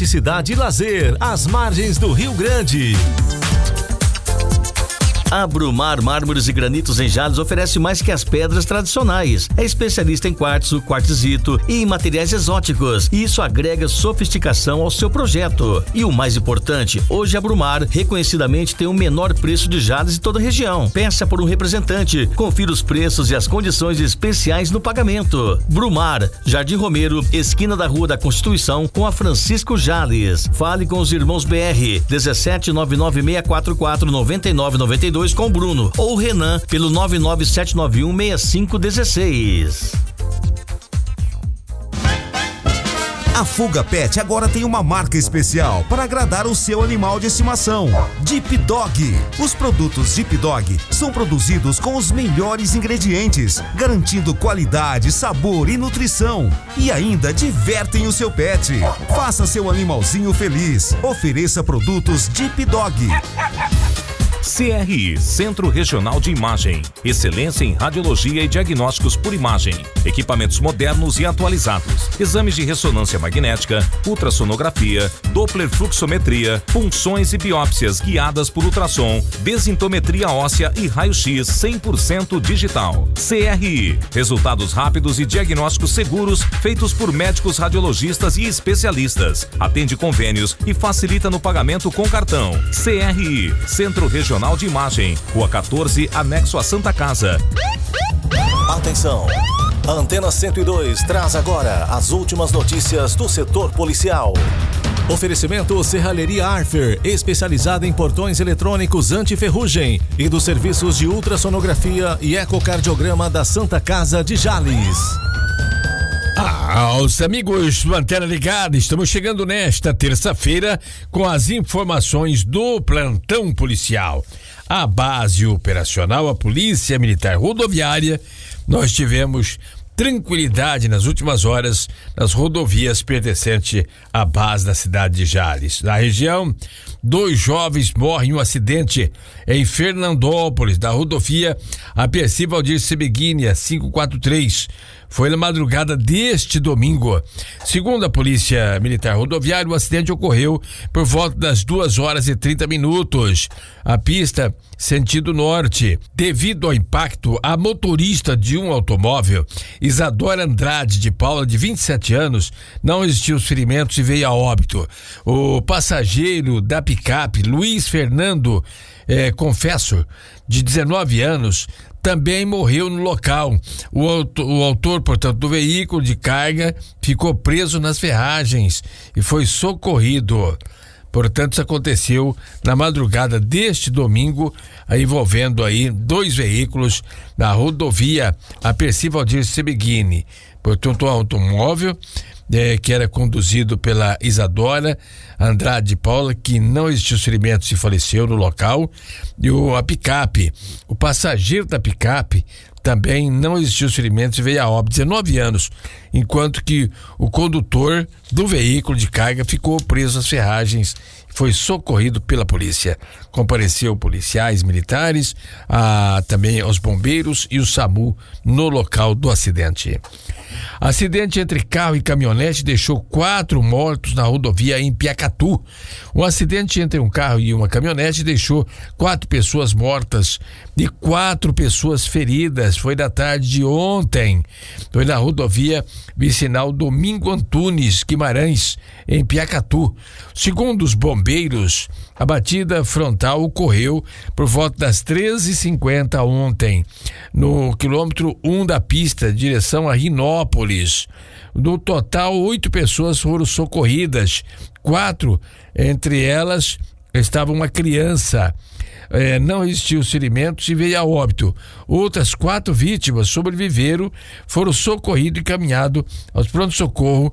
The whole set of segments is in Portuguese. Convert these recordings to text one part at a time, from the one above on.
praticidade e lazer às margens do Rio Grande. A Brumar Mármores e Granitos em Jales oferece mais que as pedras tradicionais. É especialista em quartzo, quartzito e em materiais exóticos. E isso agrega sofisticação ao seu projeto. E o mais importante, hoje a Brumar reconhecidamente tem o menor preço de Jales de toda a região. Peça por um representante. Confira os preços e as condições especiais no pagamento. Brumar, Jardim Romero, esquina da Rua da Constituição com a Francisco Jales. Fale com os irmãos BR 17 com o Bruno ou Renan pelo 997916516. A Fuga Pet agora tem uma marca especial para agradar o seu animal de estimação. Deep Dog. Os produtos Deep Dog são produzidos com os melhores ingredientes, garantindo qualidade, sabor e nutrição. E ainda divertem o seu pet. Faça seu animalzinho feliz. Ofereça produtos Deep Dog. CRI, Centro Regional de Imagem. Excelência em radiologia e diagnósticos por imagem. Equipamentos modernos e atualizados. Exames de ressonância magnética, ultrassonografia, Doppler fluxometria, punções e biópsias guiadas por ultrassom, desintometria óssea e raio-x 100% digital. CRI, resultados rápidos e diagnósticos seguros feitos por médicos radiologistas e especialistas. Atende convênios e facilita no pagamento com cartão. CRI, Centro Regional de Imagem, Rua 14, anexo a Santa Casa. Atenção! A Antena 102 traz agora as últimas notícias do setor policial. Oferecimento Serralheria Arfer, especializada em portões eletrônicos anti-ferrugem e dos serviços de ultrassonografia e ecocardiograma da Santa Casa de Jales. Aos amigos do Antena Ligada, estamos chegando nesta terça-feira com as informações do plantão policial. A base operacional, a Polícia Militar Rodoviária, nós tivemos tranquilidade nas últimas horas nas rodovias pertencentes à base da cidade de Jales. Na região, 2 jovens morrem em um acidente em Fernandópolis, da rodovia Aperci Valdir Sebeguini, 543. Foi na madrugada deste domingo. Segundo a Polícia Militar Rodoviária, o acidente ocorreu por volta das 2h30. A pista, sentido norte. Devido ao impacto, a motorista de um automóvel, Isadora Andrade de Paula, de 27 anos, não resistiu aos ferimentos e veio a óbito. O passageiro da picape, Luiz Fernando Confesso, de 19 anos, também morreu no local. O autor, portanto, do veículo de carga ficou preso nas ferragens e foi socorrido. Portanto, isso aconteceu na madrugada deste domingo, envolvendo aí 2 veículos na rodovia Aperci Valdir Sebeguini. Portanto, o automóvel que era conduzido pela Isadora Andrade de Paula, que não existiu ferimentos e faleceu no local, e a picape, o passageiro da picape também não existiu ferimentos e veio a óbito, 19 anos, enquanto que o condutor do veículo de carga ficou preso às ferragens e foi socorrido pela polícia. Compareceu policiais militares, também os bombeiros e o SAMU no local do acidente. Acidente entre carro e caminhonete deixou 4 mortos na rodovia em Piacatu. Um acidente entre um carro e uma caminhonete deixou 4 pessoas mortas e 4 pessoas feridas. Foi da tarde de ontem. Foi na rodovia vicinal Domingo Antunes Guimarães, em Piacatu. Segundo os bombeiros, a batida frontal ocorreu por volta das 13h50 ontem, no quilômetro 1 da pista, direção a Rinópolis. No total, 8 pessoas foram socorridas. 4, entre elas, estava uma criança. Não existiu ferimentos e veio a óbito. Outras 4 vítimas sobreviveram, foram socorridos e encaminhados aos pronto-socorro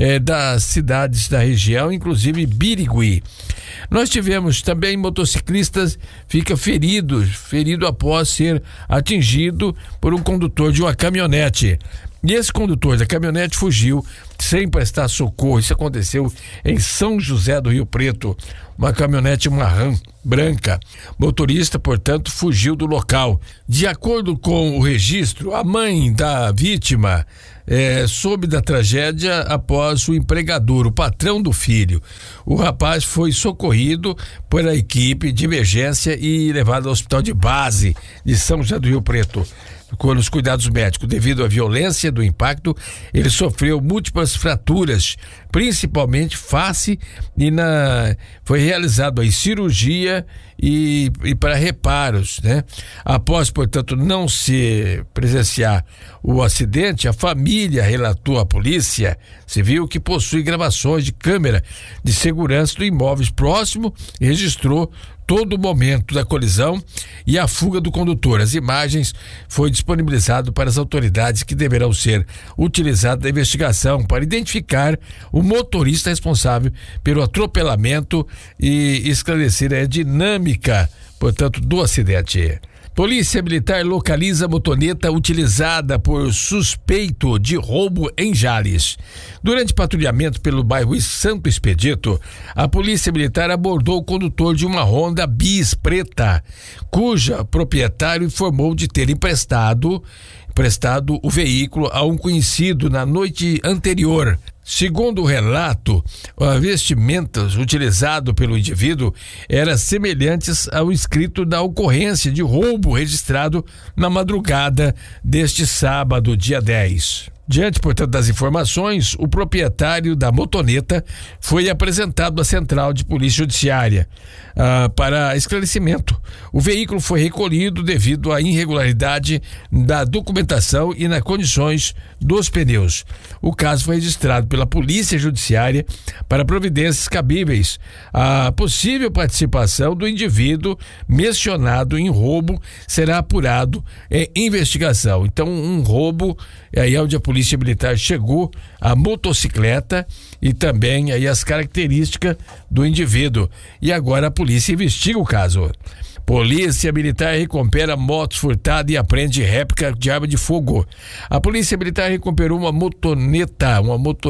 das cidades da região, inclusive Birigui. Nós tivemos também motociclistas fica ferido após ser atingido por um condutor de uma caminhonete. E esse condutor da caminhonete fugiu sem prestar socorro. Isso aconteceu em São José do Rio Preto. Uma caminhonete Marran branca. Motorista, portanto, fugiu do local. De acordo com o registro, a mãe da vítima soube da tragédia após o empregador, o patrão do filho. O rapaz foi socorrido pela equipe de emergência e levado ao hospital de base de São José do Rio Preto. Com os cuidados médicos, devido à violência do impacto, ele sofreu múltiplas fraturas, principalmente face, e foi realizado aí cirurgia e para reparos, né? Após, portanto, não se presenciar o acidente, a família relatou à Polícia Civil que possui gravações de câmera de segurança do imóvel próximo e registrou todo o momento da colisão e a fuga do condutor. As imagens foi disponibilizado para as autoridades, que deverão ser utilizadas na investigação para identificar o motorista responsável pelo atropelamento e esclarecer a dinâmica, portanto, do acidente. Polícia Militar localiza motoneta utilizada por suspeito de roubo em Jales. Durante patrulhamento pelo bairro Santo Expedito, a Polícia Militar abordou o condutor de uma Honda Bis preta, cuja proprietário informou de ter emprestado o veículo a um conhecido na noite anterior. Segundo o relato, as vestimentas utilizadas pelo indivíduo eram semelhantes ao escrito da ocorrência de roubo registrado na madrugada deste sábado, dia 10. Diante, portanto, das informações, o proprietário da motoneta foi apresentado à Central de Polícia Judiciária para esclarecimento. O veículo foi recolhido devido à irregularidade da documentação e nas condições dos pneus. O caso foi registrado pela Polícia Judiciária para providências cabíveis. A possível participação do indivíduo mencionado em roubo será apurado em investigação. Então, um roubo, aí é onde a Polícia Militar chegou, a motocicleta e também aí as características do indivíduo. E agora a polícia investiga o caso. Polícia Militar recupera motos furtadas e apreende réplica de arma de fogo. A Polícia Militar recuperou uma motoneta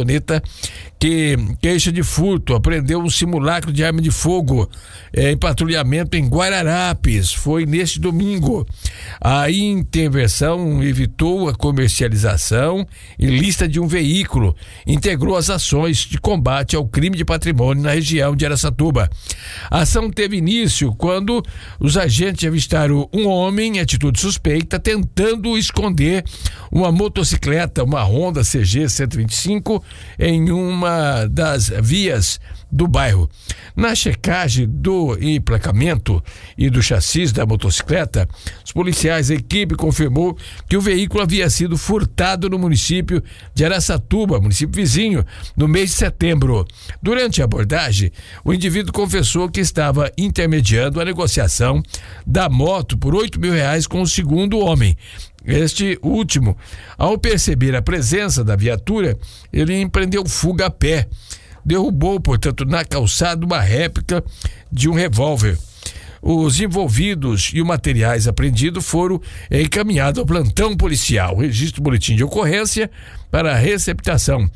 que queixa de furto, apreendeu um simulacro de arma de fogo em patrulhamento em Guararapes. Foi neste domingo. A intervenção evitou a comercialização ilícita de um veículo, integrou as ações de combate ao crime de patrimônio na região de Araçatuba. A ação teve início quando os agentes avistaram um homem em atitude suspeita tentando esconder uma motocicleta, uma Honda CG 125, em uma das vias do bairro. Na checagem do emplacamento e do chassi da motocicleta, os policiais da equipe confirmou que o veículo havia sido furtado no município de Araçatuba, município vizinho, no mês de setembro. Durante a abordagem, o indivíduo confessou que estava intermediando a negociação da moto por R$8.000 com o segundo homem. Este último, ao perceber a presença da viatura, ele empreendeu fuga a pé. Derrubou, portanto, na calçada uma réplica de um revólver. Os envolvidos e os materiais apreendidos foram encaminhados ao plantão policial. Registro boletim de ocorrência para receptação.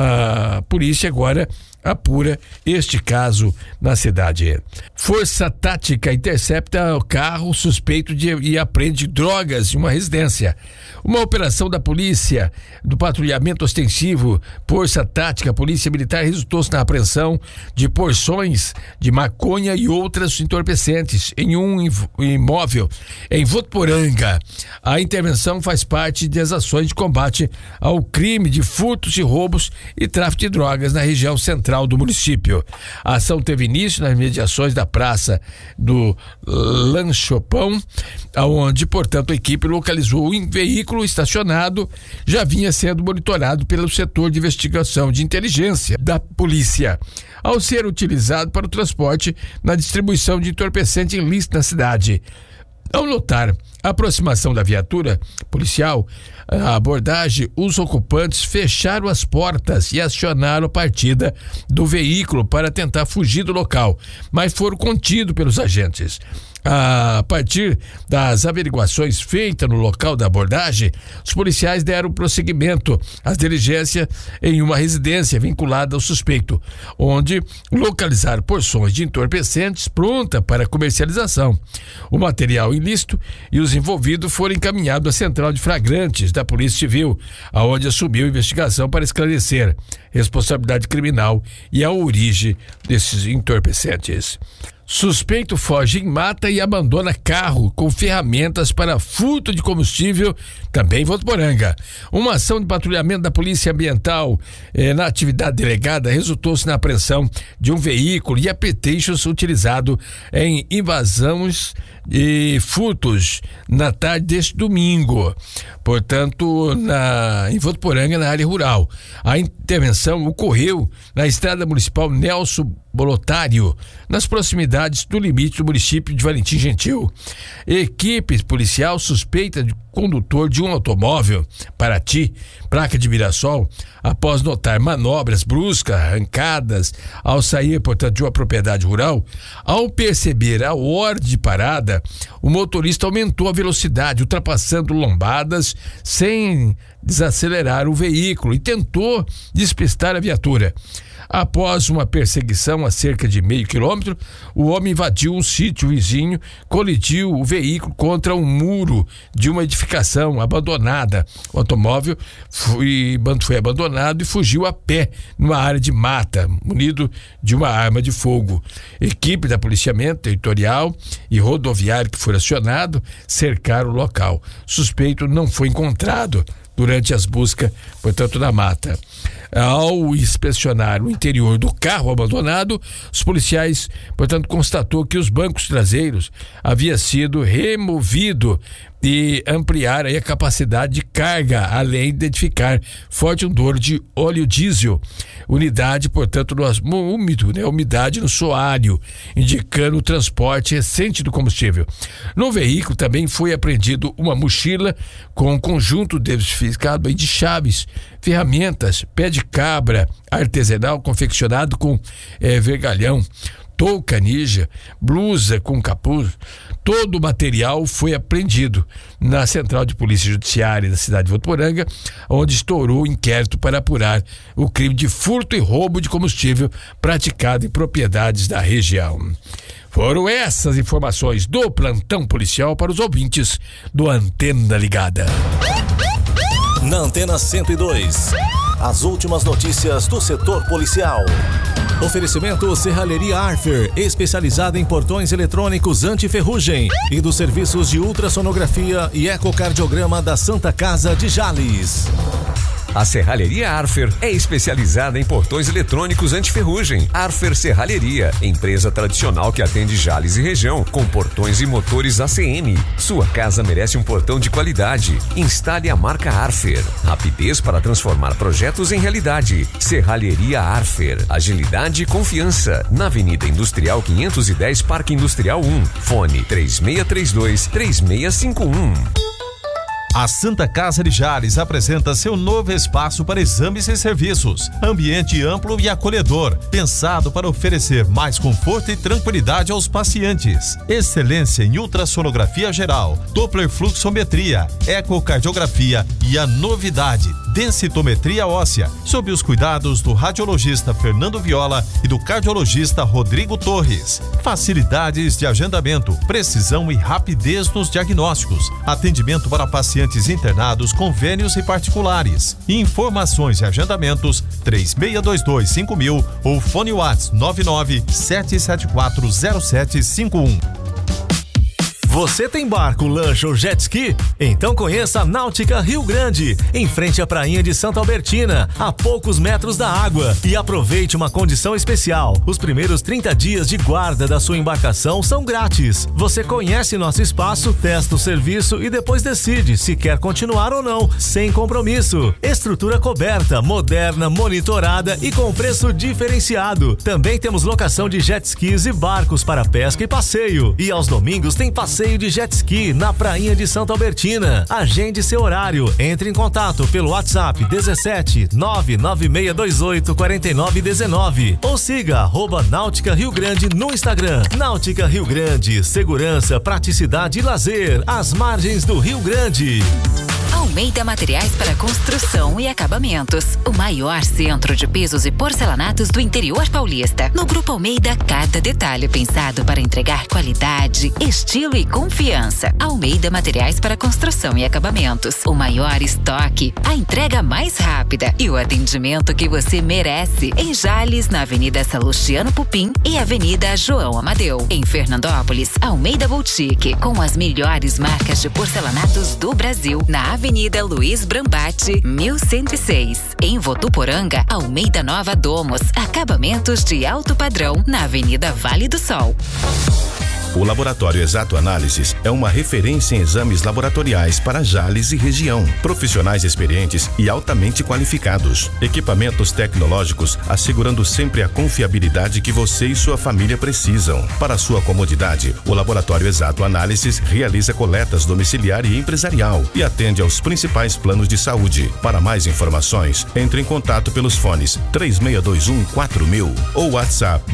A polícia agora apura este caso na cidade. Força Tática intercepta o carro suspeito e apreende drogas em uma residência. Uma operação da polícia do patrulhamento ostensivo Força Tática, Polícia Militar, resultou-se na apreensão de porções de maconha e outras entorpecentes em um imóvel em Votuporanga. A intervenção faz parte das ações de combate ao crime de furtos e roubos e tráfico de drogas na região central do município. A ação teve início nas mediações da Praça do Lanchopão, onde, portanto, a equipe localizou um veículo estacionado, já vinha sendo monitorado pelo setor de investigação de inteligência da polícia, ao ser utilizado para o transporte na distribuição de entorpecente ilícito na cidade. Ao notar A aproximação da viatura policial, a abordagem, os ocupantes fecharam as portas e acionaram a partida do veículo para tentar fugir do local, mas foram contidos pelos agentes. A partir das averiguações feitas no local da abordagem, os policiais deram prosseguimento às diligências em uma residência vinculada ao suspeito, onde localizaram porções de entorpecentes pronta para comercialização. O material ilícito e os envolvidos foram encaminhados à Central de Flagrantes da Polícia Civil, aonde assumiu a investigação para esclarecer responsabilidade criminal e a origem desses entorpecentes. Suspeito foge em mata e abandona carro com ferramentas para furto de combustível, também em Votuporanga. Uma ação de patrulhamento da Polícia Ambiental na atividade delegada resultou-se na apreensão de um veículo e apetrechos utilizado em invasões e furtos na tarde deste domingo, portanto, em Votuporanga, na área rural. A intervenção ocorreu na estrada municipal Nelson Bolotário, nas proximidades do limite do município de Valentim Gentil. Equipe policial suspeita de condutor de um automóvel Paraty, placa de Mirassol, após notar manobras bruscas, arrancadas ao sair, portanto, de uma propriedade rural. Ao perceber a ordem de parada, o motorista aumentou a velocidade, ultrapassando lombadas sem desacelerar o veículo e tentou despistar a viatura. Após uma perseguição a cerca de meio quilômetro, o homem invadiu um sítio vizinho, colidiu o veículo contra um muro de uma edificação abandonada. O automóvel foi abandonado e fugiu a pé numa área de mata, munido de uma arma de fogo. Equipe da Policiamento Territorial e Rodoviário que foi acionado cercaram o local. Suspeito não foi encontrado durante as buscas, portanto, na mata. Ao inspecionar o interior do carro abandonado, os policiais, portanto, constatou que os bancos traseiros haviam sido removidos e ampliar aí a capacidade de carga, além de identificar forte odor de óleo diesel. Unidade, portanto, úmido, umidade no soalho, indicando o transporte recente do combustível. No veículo também foi apreendido uma mochila com um conjunto diversificado de chaves, ferramentas, pé de cabra artesanal confeccionado com vergalhão, touca ninja, blusa com capuz. Todo o material foi apreendido na Central de Polícia Judiciária da cidade de Votuporanga, onde estourou o inquérito para apurar o crime de furto e roubo de combustível praticado em propriedades da região. Foram essas informações do plantão policial para os ouvintes do Antena Ligada. Na Antena 102, as últimas notícias do setor policial. Oferecimento Serralheria Arfer, especializada em portões eletrônicos anti-ferrugem e dos serviços de ultrassonografia e ecocardiograma da Santa Casa de Jales. A Serralheria Arfer é especializada em portões eletrônicos anti-ferrugem. Arfer Serralheria, empresa tradicional que atende Jales e região, com portões e motores ACM. Sua casa merece um portão de qualidade. Instale a marca Arfer. Rapidez para transformar projetos em realidade. Serralheria Arfer. Agilidade e confiança. Na Avenida Industrial 510, Parque Industrial 1. Fone 3632-3651. A Santa Casa de Jales apresenta seu novo espaço para exames e serviços. Ambiente amplo e acolhedor, pensado para oferecer mais conforto e tranquilidade aos pacientes. Excelência em ultrassonografia geral, Doppler fluxometria, ecocardiografia e a novidade, densitometria óssea, sob os cuidados do radiologista Fernando Viola e do cardiologista Rodrigo Torres. Facilidades de agendamento, precisão e rapidez nos diagnósticos. Atendimento para pacientes internados, convênios e particulares. Informações e agendamentos 3622-5000 ou fone WhatsApp 997740751. Você tem barco, lancha ou jet ski? Então conheça a Náutica Rio Grande, em frente à prainha de Santa Albertina, a poucos metros da água. E aproveite uma condição especial. Os primeiros 30 dias de guarda da sua embarcação são grátis. Você conhece nosso espaço, testa o serviço e depois decide se quer continuar ou não, sem compromisso. Estrutura coberta, moderna, monitorada e com preço diferenciado. Também temos locação de jet skis e barcos para pesca e passeio. E aos domingos tem passeio passeio de jet ski na prainha de Santa Albertina. Agende seu horário. Entre em contato pelo WhatsApp 17 99628 4919 ou siga @Náutica Rio Grande no Instagram. Náutica Rio Grande, segurança, praticidade e lazer às margens do Rio Grande. Almeida Materiais para Construção e Acabamentos, o maior centro de pisos e porcelanatos do interior paulista. No Grupo Almeida, cada detalhe pensado para entregar qualidade, estilo e confiança. Almeida Materiais para Construção e Acabamentos, o maior estoque, a entrega mais rápida e o atendimento que você merece. Em Jales, na Avenida Salustiano Pupim e Avenida João Amadeu. Em Fernandópolis, Almeida Boutique, com as melhores marcas de porcelanatos do Brasil, na Avenida Luiz Brambati, 1106. Em Votuporanga, Almeida Nova Domos, acabamentos de alto padrão, na Avenida Vale do Sol. O Laboratório Exato Análises é uma referência em exames laboratoriais para Jales e região. Profissionais experientes e altamente qualificados. Equipamentos tecnológicos assegurando sempre a confiabilidade que você e sua família precisam. Para sua comodidade, o Laboratório Exato Análises realiza coletas domiciliar e empresarial e atende aos principais planos de saúde. Para mais informações, entre em contato pelos fones 3621-4000 ou WhatsApp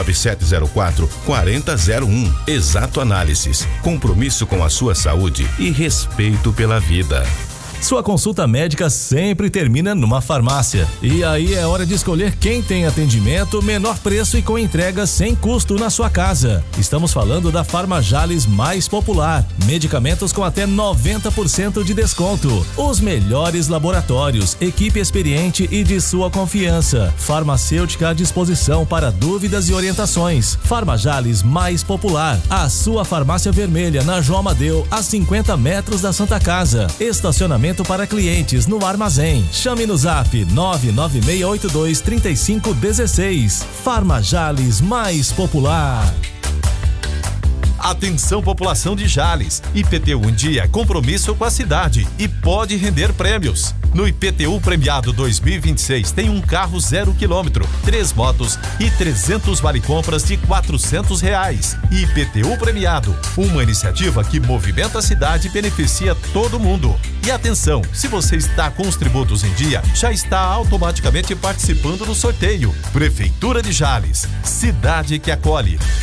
99704-4001. Exato Análises, compromisso com a sua saúde e respeito pela vida. Sua consulta médica sempre termina numa farmácia. E aí é hora de escolher quem tem atendimento, menor preço e com entrega sem custo na sua casa. Estamos falando da Farmajales mais popular. Medicamentos com até 90% de desconto. Os melhores laboratórios, equipe experiente e de sua confiança. Farmacêutica à disposição para dúvidas e orientações. Farmajales mais popular. A sua farmácia vermelha na João Amadeu, a 50 metros da Santa Casa. Estacionamento para clientes no armazém. Chame no zap 996823516. Farmajales mais popular. Atenção, população de Jales. IPTU um dia, compromisso com a cidade e pode render prêmios. No IPTU Premiado 2026 tem um carro 0 km, 3 motos e 300 vale-compras de R$400. IPTU Premiado, uma iniciativa que movimenta a cidade e beneficia todo mundo. E atenção, se você está com os tributos em dia, já está automaticamente participando do sorteio. Prefeitura de Jales, cidade que acolhe.